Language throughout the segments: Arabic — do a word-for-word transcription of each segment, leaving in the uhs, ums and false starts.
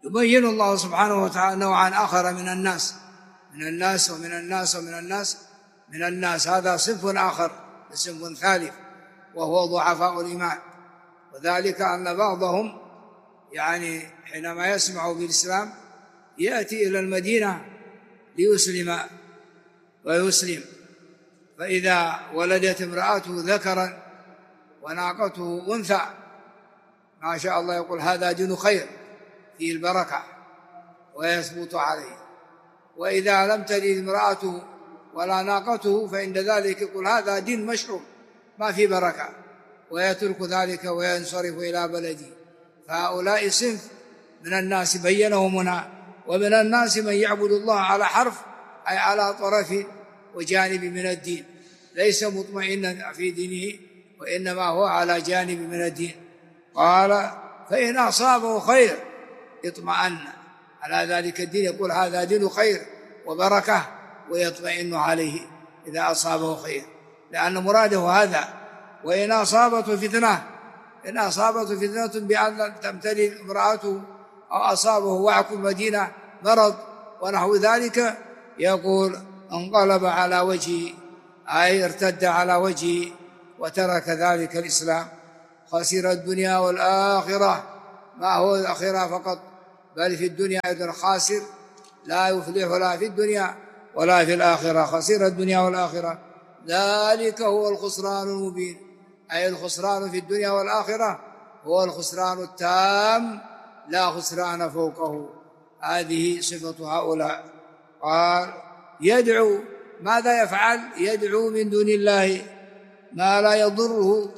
يبين الله سبحانه وتعالى نوعا آخر من الناس، من الناس ومن الناس ومن الناس من الناس، هذا صنف آخر صنف ثالث وهو ضعفاء الإيمان. وذلك أن بعضهم يعني حينما يسمع بالإسلام يأتي إلى المدينة ليسلم ويسلم، فإذا ولدت امرأته ذكرا وناقته أنثى ما شاء الله يقول هذا دين خير فيه البركة ويثبت عليه، وإذا لم تلد امرأته ولا ناقته فإن ذلك يقول هذا دين مشروع ما في بركة ويترك ذلك وينصرف إلى بلده. فهؤلاء صنف من الناس بينهم هنا. ومن الناس من يعبد الله على حرف أي على طرف وجانب من الدين، ليس مطمئنا في دينه وإنما هو على جانب من الدين. قال فإن أصابه خير اطمأن على ذلك الدين، يقول هذا دين خير وبركة ويطمئن عليه إذا أصابه خير، لأن مراده هذا. وإن أصابته فتنة، إن أصابته فتنة بأن تمتلئ امرأته أو أصابه وعك المدينة مرض ونحو ذلك، يقول انقلب على وجهه أي ارتد على وجهه وترك ذلك الإسلام، خسر الدنيا والآخرة. ما هو الآخرة فقط بل في الدنيا أيضا خاسر، لا يفلح لا في الدنيا ولا في الآخرة، خسر الدنيا والآخرة. ذلك هو الخسران المبين، أي الخسران في الدنيا والآخرة هو الخسران التام لا خسران فوقه. هذه صفة هؤلاء. قال يدعو، ماذا يفعل؟ يدعو من دون الله ما لا يضره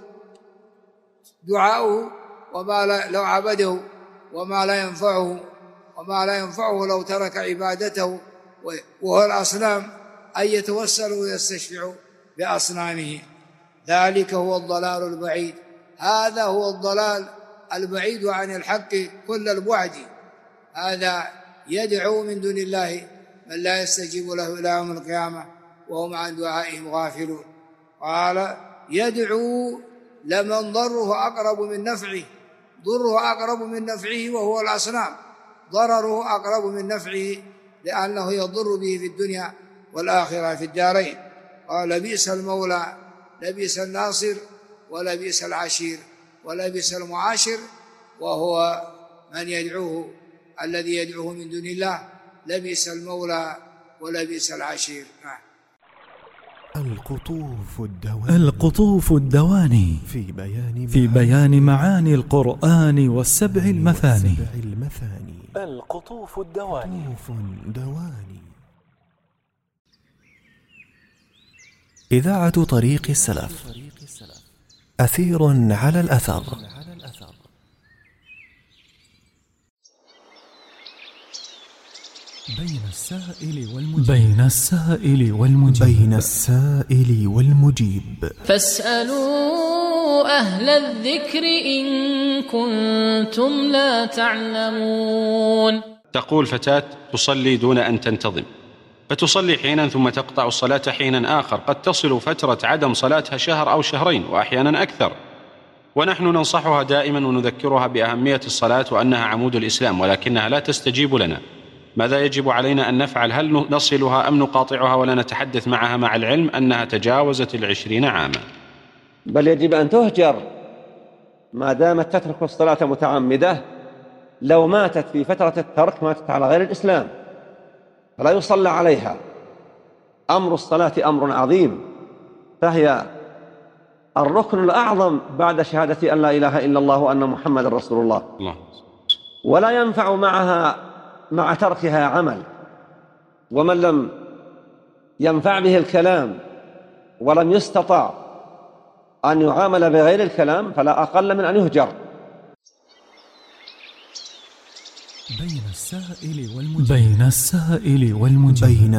دعاؤه وما لا لو عبده، وما لا ينفعه وما لا ينفعه لو ترك عبادته، وهو الأصنام أن يتوسل ويستشفع بأصنامه. ذلك هو الضلال البعيد، هذا هو الضلال البعيد عن الحق كل البعد. هذا يدعو من دون الله من لا يستجيب له إلى يوم القيامة وهم عن دعائهم غافلون. قال يدعو لمن ضره أقرب من نفعه، ضره أقرب من نفعه وهو الأصنام، ضرره أقرب من نفعه لأنه يضر به في الدنيا والآخرة في الدارين. قال بئس المولى، لبئس الناصر ولبئس العشير ولبئس المعاشر، وهو من يدعوه الذي يدعوه من دون الله، لبئس المولى ولبئس العشير. القطوف الدواني, القطوف الدواني في بيان, في بيان معاني القرآن والسبع المثاني. القطوف الدواني. دواني. إذاعة طريق السلف، أثير على الأثر. بين السائل والمجيب، بين السائل والمجيب, بين السائل والمجيب. فاسألوا أهل الذكر إن كنتم لا تعلمون. تقول فتاة تصلي دون أن تنتظم، فتصلي حينا ثم تقطع الصلاة حينا آخر، قد تصل فترة عدم صلاتها شهر أو شهرين وأحيانا أكثر، ونحن ننصحها دائما ونذكرها بأهمية الصلاة وأنها عمود الإسلام، ولكنها لا تستجيب لنا. ماذا يجب علينا أن نفعل؟ هل نصلها أم نقاطعها ولا نتحدث معها مع العلم أنها تجاوزت العشرين عاما؟ بل يجب أن تهجر ما دامت تترك الصلاة متعمدة. لو ماتت في فترة الترك ماتت على غير الإسلام فلا يصلى عليها. أمر الصلاة أمر عظيم، فهي الركن الأعظم بعد شهادة أن لا إله إلا الله وأن محمد رسول الله. الله. ولا ينفع معها مع تركها عمل، ومن لم ينفع به الكلام ولم يستطع أن يعامل بغير الكلام فلا أقل من أن يهجر. بين السائل والمجيب, بين السائل والمجيب.